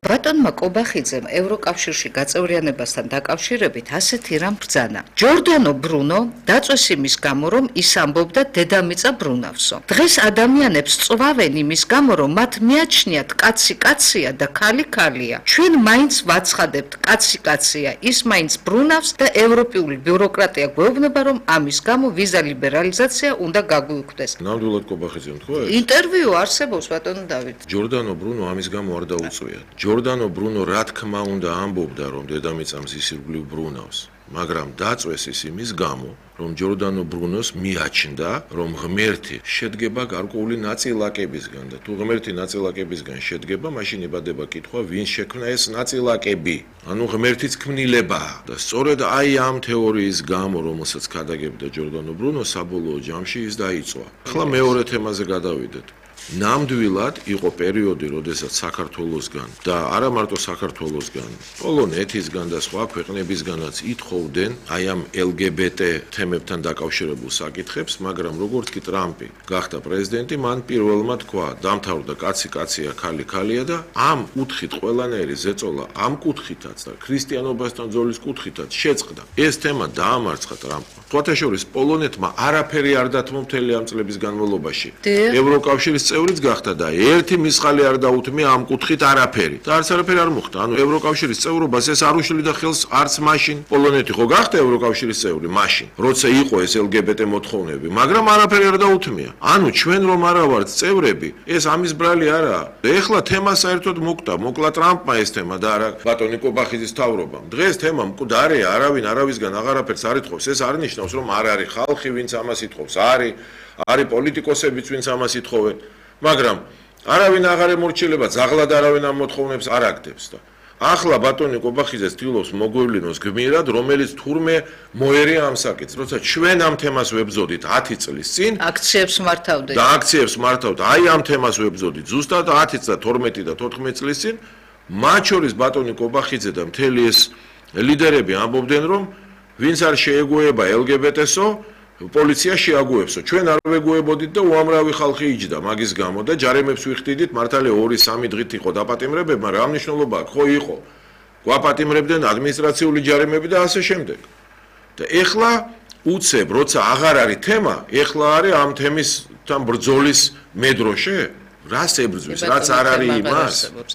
ბატონმა კობახიძემ ევროკავშირში გაწევრიანებასთან დაკავშირებით ასეთი რამ ბრძანა. ჯორდანო ბრუნო დაწვეს იმის გამო, რომ ის ამბობდა დედამიწა ბრუნავსო. დღეს ადამიანებს წვავენ იმის გამო, რომ მათ მიაჩნიათ კაცი კაცია და ქალი ქალია. ჩვენ მაინც ვაცხადებთ კაცი კაცია, ის მაინც ბრუნავს და ევროპული ბიუროკრატია გვეუბნება, რომ ამის გამო ვიზა ლიბერალიზაცია უნდა გაგვიუქმდეს. ნამდვილად კობახიძემ თქვა ეს? ინტერვიუ არსებობს ბატონო დავით. ჯორდანო ბრუნო ამის გამო არ დაუწვია. ჯორდანო ბრუნო რა თქმა უნდა ამბობდა, რომ დედამიწა მზის ირგვლივ ბრუნავს, მაგრამ დაწვეს ის იმის გამო, რომ ჯორდანო ბრუნოს მიაჩნდა, რომ ღმერთი შედგება გარკვეული ნაწილაკებისგან და თუ ღმერთი ნაწილაკებისგან შედგება, მაშინ იბადება კითხვა, ვინ შექმნა ეს ნაწილაკები? ანუ ღმერთიც ქმნილებაა და სწორედ აი ამ თეორიის გამო, რომელსაც ქადაგებდა ჯორდანო ბრუნო, საბოლოო ჯამში ის დაიწვა. ახლა მეორე თემაზე გადავიდეთ. ნამდვილად იყო პერიოდი, როდესაც საქართველოსგან და არა მარტო საქართველოსგან, პოლონეთისგან და სხვა ქვეყნებისგანაც ითხოვდნენ აი ამ LGBT თემებთან დაკავშირებულ საკითხებს, მაგრამ როგორც კი ტრამპი გახდა პრეზიდენტი, მან პირველმა თქვა, დამთავრდა კაცი კაცია, ქალი ქალია და ამ კუთხით ყველანაირი ზეწოლა ამ კუთხითაც და ქრისტიანობასთან ძოლის კუთხითაც შეწყდა. ეს თემა დაამარცხა ტრამპმა. სხვათა შორის პოლონეთმა არაფერი არ დათმო მთელი ამ წლების განმავლობაში. ევროკავშირის წევრიც გახდა და ერთი მისხალი არ დაუთმია ამ კუთხით არაფერი. და არც არაფერი არ მოხდა. ანუ ევროკავშირის წევრობას ეს არ უშლიდა ხელს არც მაშინ. პოლონეთი ხო გახდა ევროკავშირის წევრი მაშინ, როცა იყო ეს LGBT მოთხოვნები, მაგრამ არაფერი არ დაუთმია. ანუ ჩვენ რომ არა ვართ წევრები, ეს ამის ბრალი არაა. ეხლა თემა საერთოდ მოკვდა, მოკლა ტრამპმა ეს თემა და არა ბატონი კობახიძის მთავრობამ. დღეს თემა მკვდარია, არავინ არავისგან აღარაფერს არ ითხოვს. ეს არ ნიშნავს, რომ არ არის ხალხი, ვინც ამას ითხოვს. არის პოლიტიკოსებიც, ვინც ამას ითხოვენ. მაგრამ არავინ აღარ ემორჩილება, ზაღლად არავინ ამ მოთხოვნებს არ აგდებს და ახლა ბატონი კობახიძე ცდილობს მოგვევლინოს გმირად, რომელიც თურმე მოერია ამ საკითხს, როცა ჩვენ ამ თემას ვებზოდით 10 წლის წინ, აქციებს მართავდით. და აქციებს მართავთ, აი ამ თემას ვებზოდით ზუსტად 10 და 12 და 14 წლის წინ, მათ შორის ბატონი კობახიძე და მთელი ეს ლიდერები ამბობდნენ, რომ ვინც არ შეეგუება LGBT-სო, პოლიცია შეაგუებსო. ჩვენ არ ვეგუებოდით და უამრავი ხალხი იჯდა მაგის გამო და ჯარიმებს ვიხდიდით, მართალია 2-3 დღით იყო დაპატიმრებები, მაგრამ რა მნიშვნელობა აქვს? ხო იყო. გვაპატიმრებდნენ ადმინისტრაციული ჯარიმები და ასე შემდეგ. და ეხლა უცებ, როცა აღარ არის თემა, ეხლა არის ამ თემისთან ბრძოლის მედროშე? რას ებრძვის, რაც არ არის იმას?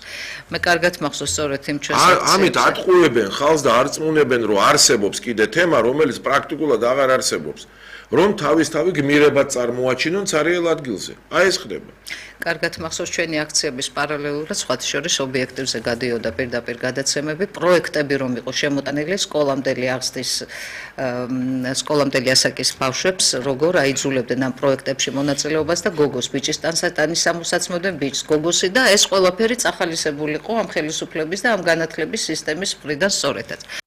მე კარგად მახსოვს სწორედ იმ ჩვენს ამით ატყუებენ ხალხს და არწმუნებენ, რომ არსებობს კიდე თემა, რომელიც პრაქტიკულად აღარ არსებობს. რომ თავისთავი გმირებად წარმოაჩინონ ცარიელ ადგილზე. აი ეს ხდება. კარგად მახსოვს ჩვენი აქციების პარალელურად სხვათა შორის ობიექტივზე გადიოდა პირდაპირ გადაცემები, პროექტები რომ იყო შემოტანილი სკოლამდელი აღზრდის სკოლამდელი ასაკის ბავშვებს, როგორ აიძულებდნენ ამ პროექტებში მონაწილეობას და გოგოს ბიჭის ტანსატანის სამოსაცმოდენ ბიჭს გოგოსი და ეს ყველაფერი წახალისებული იყო ამ ხელისუფლების და ამ განათლების სისტემის მხრიდან სწორედაც.